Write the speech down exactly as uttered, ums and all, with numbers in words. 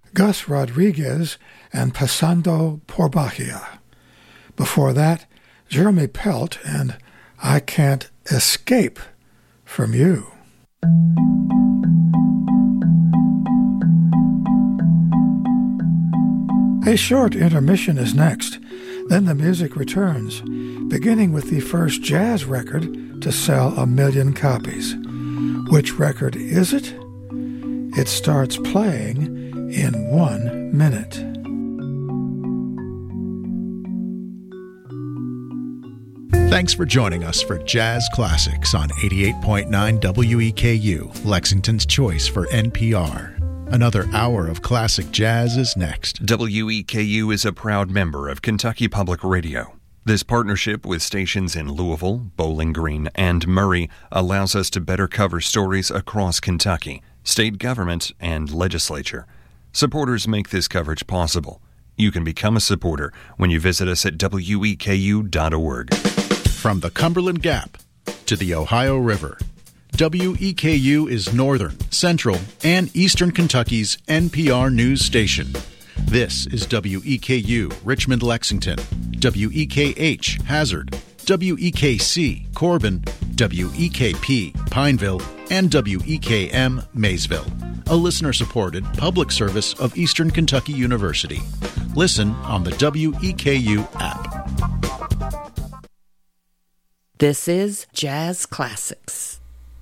Gus Rodriguez and Pasando por Bahia. Before that, Jeremy Pelt and I Can't Escape from You. A short intermission is next. Then the music returns, beginning with the first jazz record to sell a million copies. Which record is it? It starts playing in one minute. Thanks for joining us for Jazz Classics on eighty-eight point nine W E K U, Lexington's choice for N P R. Another hour of classic jazz is next. W E K U is a proud member of Kentucky Public Radio. This partnership with stations in Louisville, Bowling Green, and Murray allows us to better cover stories across Kentucky, state government, and legislature. Supporters make this coverage possible. You can become a supporter when you visit us at W E K U dot org. From the Cumberland Gap to the Ohio River, W E K U is Northern, Central, and Eastern Kentucky's N P R news station. This is W E K U, Richmond, Lexington, W E K H, Hazard, W E K C, Corbin, W E K P, Pineville, and W E K M, Maysville, a listener-supported public service of Eastern Kentucky University. Listen on the W E K U app. This is Jazz Classics.